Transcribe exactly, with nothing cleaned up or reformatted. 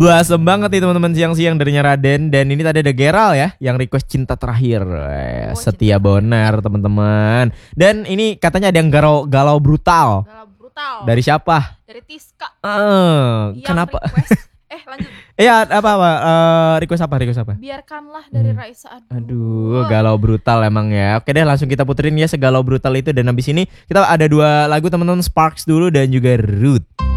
Buasem banget nih teman-teman, siang-siang dari Raden. Dan ini tadi ada Geral ya yang request cinta terakhir. eh, Oh, Setia cinta Bonar teman-teman. Dan ini katanya ada yang galau, galau brutal. Galau brutal. Dari siapa? Dari Tiska. Eh, Yang kenapa? request. Eh lanjut. Iya apa apa? Eh, request apa? Request apa? Biarkanlah dari Hmm. Raisa. Aduh. Aduh, galau brutal emang ya. Oke deh, langsung kita puterin ya segalau brutal itu. Dan habis ini kita ada dua lagu teman-teman, Sparks dulu dan juga Root.